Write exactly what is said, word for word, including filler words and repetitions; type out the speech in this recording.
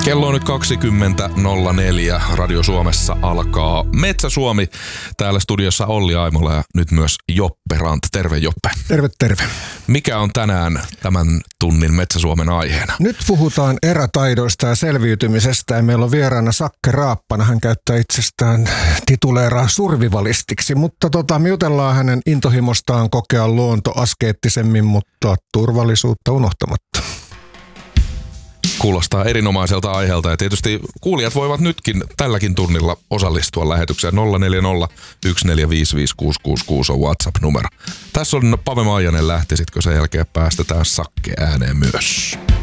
Kello on nyt kaksikymmentä nolla neljä. Radio Suomessa alkaa Metsä Suomi. Täällä studiossa Olli Aimola ja nyt myös Joppe Rant. Terve Joppe. Terve, terve. Mikä on tänään tämän tunnin Metsä Suomen aiheena? Nyt puhutaan erätaidoista ja selviytymisestä ja meillä on vieraana Sakke Raappana. Hän käyttää itsestään tituleeraa survivalistiksi, mutta tota, me jutellaan hänen intohimostaan kokea luonto askeettisemmin, mutta turvallisuutta unohtamatta. Kuulostaa erinomaiselta aiheelta ja tietysti kuulijat voivat nytkin tälläkin tunnilla osallistua lähetykseen. nolla neljä nolla yksi neljä viisi viisi kuusi kuusi kuusi on WhatsApp-numero. Tässä on Pave Maijanen, lähtisitkö sen jälkeen päästetään Sakke ääneen myös.